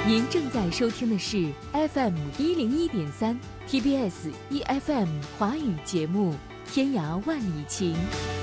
您正在收听的是 FM101.3 TBS EFM 华语节目《天涯万里情》。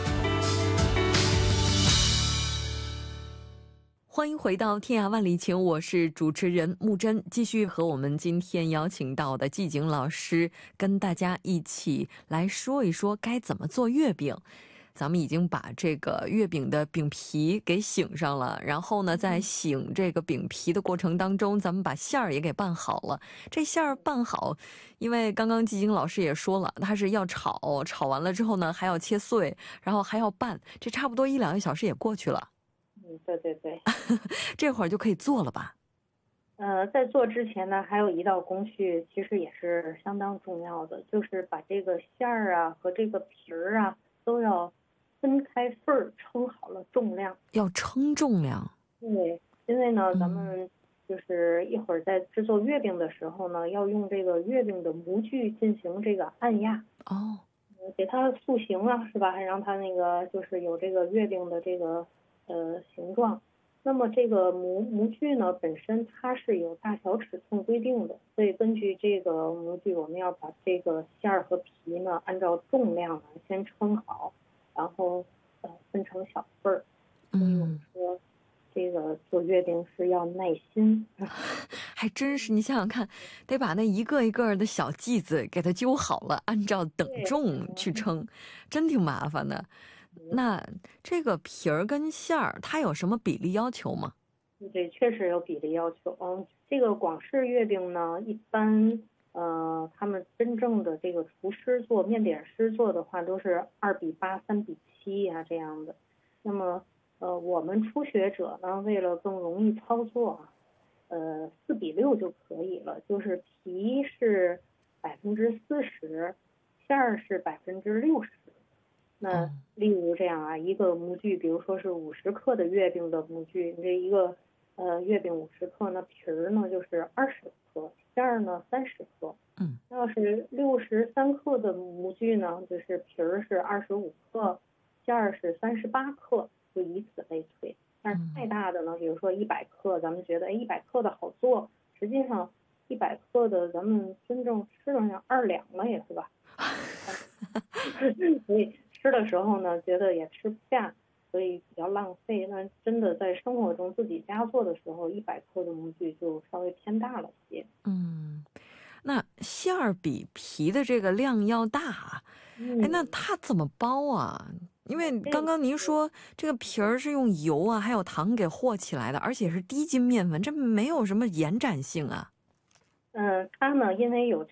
欢迎回到《天涯万里情》，我是主持人木真，继续和我们今天邀请到的季景老师跟大家一起来说一说该怎么做月饼。咱们已经把这个月饼的饼皮给醒上了，然后呢在醒这个饼皮的过程当中，咱们把馅儿也给拌好了。这馅儿拌好，因为刚刚季景老师也说了，它是要炒，炒完了之后呢还要切碎，然后还要拌，这差不多1-2个小时也过去了。 对对对。 这会儿就可以做了吧？ 在做之前呢，还有一道工序，其实也是相当重要的，就是把这个馅儿啊和这个皮儿啊都要分开份儿，称好了重量。 要称重量？ 对，因为呢，咱们就是一会儿在制作月饼的时候呢，要用这个月饼的模具进行这个按压。 哦， 给它塑形啊，是吧？还让它那个就是有这个月饼的这个形状。那么这个模具呢，本身它是有大小尺寸规定的，所以根据这个模具，我们要把这个馅儿和皮呢，按照重量呢先称好，然后分成小份儿。所以我们说，这个做月饼是要耐心。 还真是，你想想看，得把那一个一个的小剂子给它揪好了，按照等重去称，真挺麻烦的。那这个皮儿跟馅儿它有什么比例要求吗？ 对，确实有比例要求。这个广式月饼呢，一般他们真正的这个厨师做面点师做的话，都是2:8、3:7呀这样的。那么我们初学者呢，为了更容易操作，4:6就可以了，就是皮是40%，馅儿是60%。那例如这样啊，一个模具，比如说是50克的月饼的模具，你这一个月饼50克，那皮儿呢就是20克，馅儿呢30克。要是63克的模具呢，就是皮儿是25克，馅儿是38克，就以此类推。但是太大的呢，比如说100克，咱们觉得100克的好做，实际上100克的咱们真正吃了像2两了也是吧？所以吃的时候呢，觉得也吃不下，所以比较浪费。那真的在生活中自己家做的时候，100克的模具就稍微偏大了些。 那馅儿比皮的这个量要大，那它怎么包啊？因为刚刚您说这个皮儿是用油啊还有糖给和起来的，而且是低筋面粉，这没有什么延展性啊。 它呢，因为有